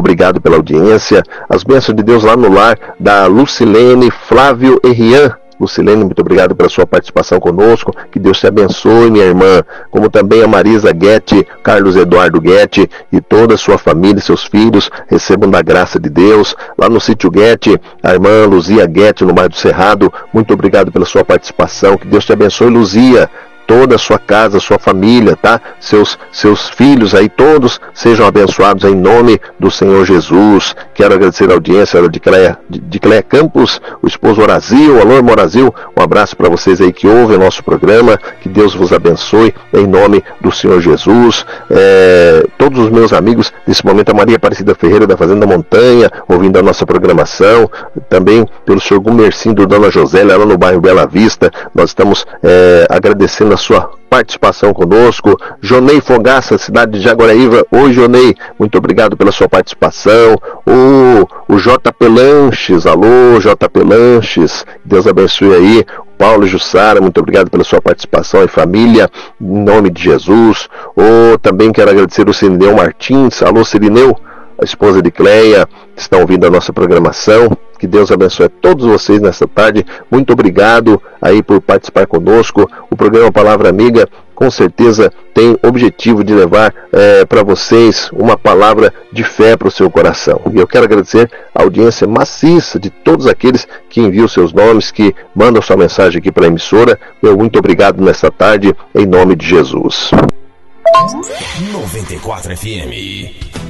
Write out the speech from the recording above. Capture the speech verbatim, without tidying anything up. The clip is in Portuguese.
obrigado pela audiência. As bênçãos de Deus lá no lar da Lucilene, Flávio e Rian. Lucilene, muito obrigado pela sua participação conosco, que Deus te abençoe, minha irmã, como também a Marisa Guetti, Carlos Eduardo Guetti e toda a sua família e seus filhos recebam da graça de Deus. Lá no sítio Guetti, a irmã Luzia Guetti, no bairro do Cerrado, muito obrigado pela sua participação, que Deus te abençoe, Luzia, toda a sua casa, sua família, tá? Seus, seus filhos aí, todos sejam abençoados em nome do Senhor Jesus. Quero agradecer a audiência de Cleia, de, de Cleia Campos, o esposo Horazil, alô Morazil, um abraço para vocês aí que ouvem o nosso programa, que Deus vos abençoe em nome do Senhor Jesus. É, todos os meus amigos, nesse momento a Maria Aparecida Ferreira da Fazenda Montanha, ouvindo a nossa programação, também pelo senhor Gumercindo do Dona Josélia, lá no bairro Bela Vista, nós estamos é, agradecendo a sua participação conosco. Jonei Fogaça, cidade de Jaguaraíva. Oi, Jonei, muito obrigado pela sua participação. O, o J P Lanches, alô J P Lanches, Deus abençoe aí. Paulo Jussara, muito obrigado pela sua participação e família, em nome de Jesus. O, também quero agradecer o Cirineu Martins, alô Cirineu, a esposa de Cleia, que está ouvindo a nossa programação. Que Deus abençoe a todos vocês nessa tarde. Muito obrigado aí por participar conosco. O programa Palavra Amiga, com certeza, tem o objetivo de levar é, para vocês uma palavra de fé para o seu coração. E eu quero agradecer a audiência maciça de todos aqueles que enviam seus nomes, que mandam sua mensagem aqui para a emissora. Meu muito obrigado nessa tarde, em nome de Jesus. noventa e quatro F M